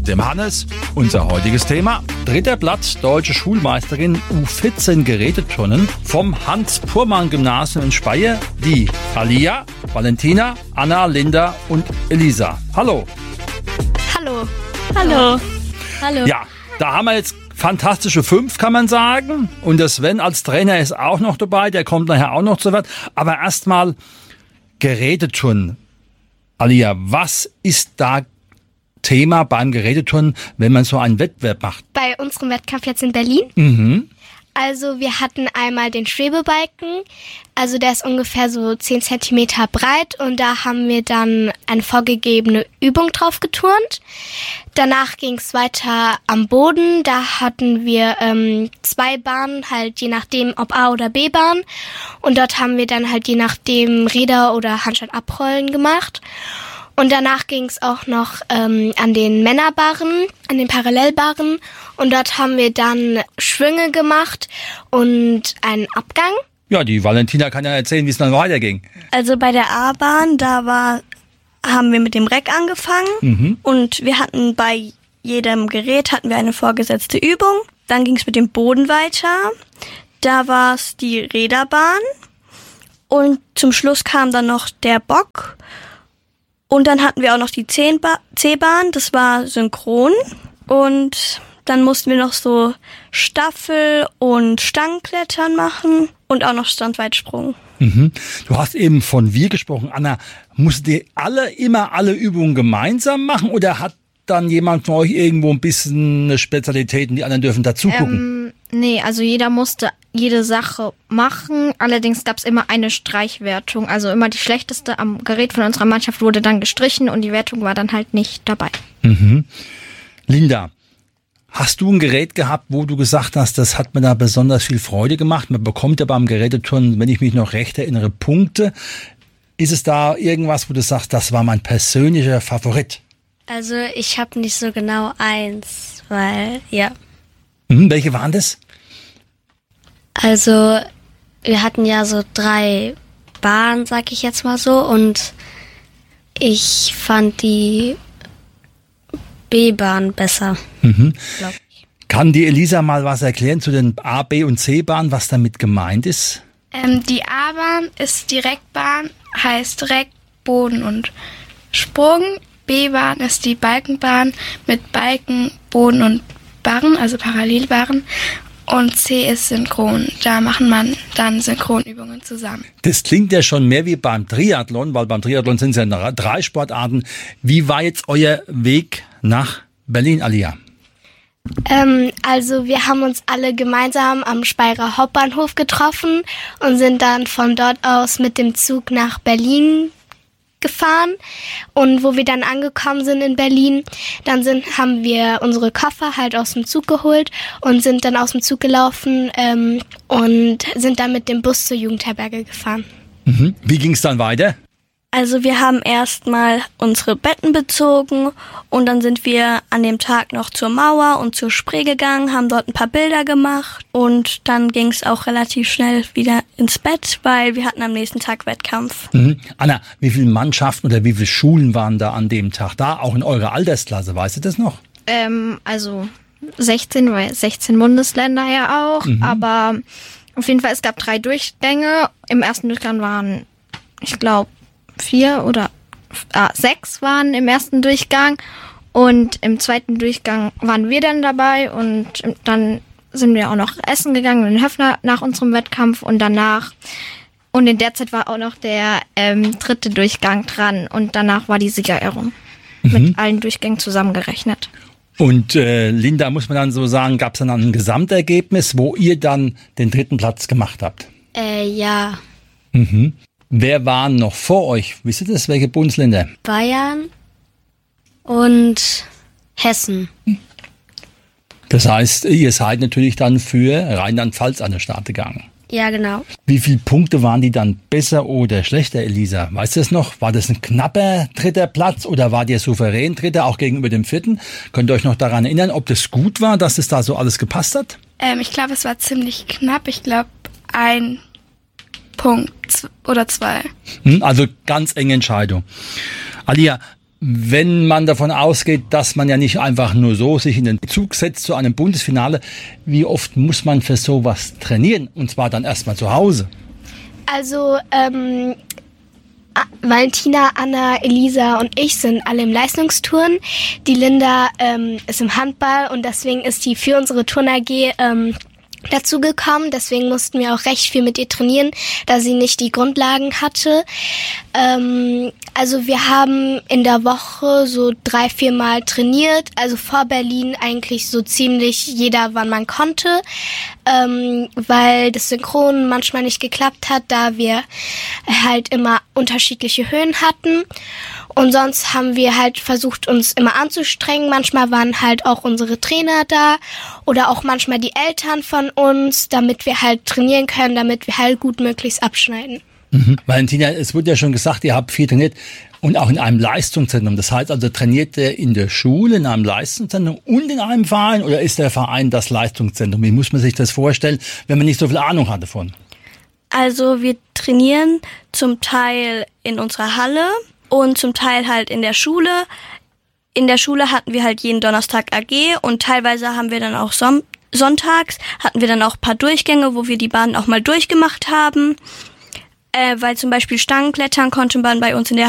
dem Hannes. Unser heutiges Thema: 3. Platz, deutsche Schulmeisterin U14 Geräteturnen vom Hans-Purmann-Gymnasium in Speyer. Die Alia, Valentina, Anna, Linda und Elisa. Hallo. Hallo. Hallo. Hallo. Ja, da haben wir jetzt fantastische 5, kann man sagen. Und der Sven als Trainer ist auch noch dabei. Der kommt nachher auch noch zu Wort. Aber erstmal Geräteturnen. Alia, was ist da Thema beim Geräteturnen, wenn man so einen Wettbewerb macht? Bei unserem Wettkampf jetzt in Berlin. Mhm. Also wir hatten einmal den Schwebebalken, also der ist ungefähr so 10 Zentimeter breit und da haben wir dann eine vorgegebene Übung drauf geturnt. Danach ging es weiter am Boden, da hatten wir 2 Bahnen, halt je nachdem ob A- oder B-Bahn und dort haben wir dann halt je nachdem Räder oder Handstand abrollen gemacht. Und danach ging es auch noch an den Männerbarren, an den Parallelbarren. Und dort haben wir dann Schwünge gemacht und einen Abgang. Ja, die Valentina kann ja erzählen, wie es dann weiterging. Also bei der A-Bahn, haben wir mit dem Reck angefangen und wir hatten bei jedem Gerät eine vorgesetzte Übung. Dann ging es mit dem Boden weiter. Da war es die Räderbahn und zum Schluss kam dann noch der Bock. Und dann hatten wir auch noch die C-Bahn, das war synchron. Und dann mussten wir noch so Staffel- und Stangenklettern machen und auch noch Standweitsprung. Mhm. Du hast eben von wir gesprochen. Anna, musstet ihr immer alle Übungen gemeinsam machen oder hat dann jemand von euch irgendwo ein bisschen eine Spezialität und die anderen dürfen dazu gucken? Nee, also jeder musste jede Sache machen. Allerdings gab es immer eine Streichwertung. Also immer die schlechteste am Gerät von unserer Mannschaft wurde dann gestrichen und die Wertung war dann halt nicht dabei. Mhm. Linda, hast du ein Gerät gehabt, wo du gesagt hast, das hat mir da besonders viel Freude gemacht? Man bekommt ja beim Geräteturnen, wenn ich mich noch recht erinnere, Punkte. Ist es da irgendwas, wo du sagst, das war mein persönlicher Favorit? Also ich habe nicht so genau eins, weil, ja. Welche waren das? Also wir hatten ja so 3 Bahnen, sag ich jetzt mal so, und ich fand die B-Bahn besser, glaube ich. Kann die Elisa mal was erklären zu den A-, B- und C-Bahnen, was damit gemeint ist? Die A-Bahn ist Direktbahn, heißt Reck, Boden und Sprung. B-Bahn ist die Balkenbahn mit Balken, Boden und Barren, also Parallelbarren. Und C ist synchron. Da macht man dann Synchronübungen zusammen. Das klingt ja schon mehr wie beim Triathlon, weil beim Triathlon sind es ja 3 Sportarten. Wie war jetzt euer Weg nach Berlin, Alia? Also wir haben uns alle gemeinsam am Speyerer Hauptbahnhof getroffen und sind dann von dort aus mit dem Zug nach Berlin gefahren. Und wo wir dann angekommen sind in Berlin, dann haben wir unsere Koffer halt aus dem Zug geholt und sind dann aus dem Zug gelaufen und sind dann mit dem Bus zur Jugendherberge gefahren. Wie ging es dann weiter? Also wir haben erstmal unsere Betten bezogen und dann sind wir an dem Tag noch zur Mauer und zur Spree gegangen, haben dort ein paar Bilder gemacht und dann ging es auch relativ schnell wieder ins Bett, weil wir hatten am nächsten Tag Wettkampf. Anna, wie viele Mannschaften oder wie viele Schulen waren da an dem Tag da, auch in eurer Altersklasse, weißt du das noch? Also 16, weil 16 Bundesländer ja auch, aber auf jeden Fall, es gab 3 Durchgänge. Im ersten Durchgang waren, ich glaube, 6 waren im ersten Durchgang und im zweiten Durchgang waren wir dann dabei und dann sind wir auch noch essen gegangen in den Höfner nach unserem Wettkampf und danach und in der Zeit war auch noch der 3. Durchgang dran und danach war die Siegerehrung mit allen Durchgängen zusammengerechnet. Und Linda, muss man dann so sagen, gab es dann ein Gesamtergebnis, wo ihr dann den 3. Platz gemacht habt? Ja. Wer waren noch vor euch? Wisst ihr das? Welche Bundesländer? Bayern und Hessen. Das heißt, ihr seid natürlich dann für Rheinland-Pfalz an den Start gegangen. Ja, genau. Wie viele Punkte waren die dann besser oder schlechter, Elisa? Weißt du das noch? War das ein knapper 3. Platz oder war der souverän 3., auch gegenüber dem 4.? Könnt ihr euch noch daran erinnern, ob das gut war, dass es da so alles gepasst hat? Ich glaube, es war ziemlich knapp. Ich glaube, 1 Punkt oder 2. Also ganz enge Entscheidung. Alia, wenn man davon ausgeht, dass man ja nicht einfach nur so sich in den Zug setzt zu einem Bundesfinale, wie oft muss man für sowas trainieren? Und zwar dann erstmal zu Hause. Also, Valentina, Anna, Elisa und ich sind alle im Leistungsturnen. Die Linda ist im Handball und deswegen ist die für unsere Turn AG dazu gekommen. Deswegen mussten wir auch recht viel mit ihr trainieren, da sie nicht die Grundlagen hatte. Also wir haben in der Woche so 3-4 Mal trainiert. Also vor Berlin eigentlich so ziemlich jeder, wann man konnte, weil das Synchron manchmal nicht geklappt hat, da wir halt immer unterschiedliche Höhen hatten. Und sonst haben wir halt versucht, uns immer anzustrengen. Manchmal waren halt auch unsere Trainer da oder auch manchmal die Eltern von uns, damit wir halt trainieren können, damit wir halt gut möglichst abschneiden. Valentina, es wurde ja schon gesagt, ihr habt viel trainiert und auch in einem Leistungszentrum. Das heißt also, trainiert ihr in der Schule, in einem Leistungszentrum und in einem Verein oder ist der Verein das Leistungszentrum? Wie muss man sich das vorstellen, wenn man nicht so viel Ahnung hat davon? Also wir trainieren zum Teil in unserer Halle und zum Teil halt in der Schule. In der Schule hatten wir halt jeden Donnerstag AG und teilweise haben wir dann auch sonntags hatten wir dann auch ein paar Durchgänge, wo wir die Bahnen auch mal durchgemacht haben. Weil zum Beispiel Stangenklettern konnte man bei uns in der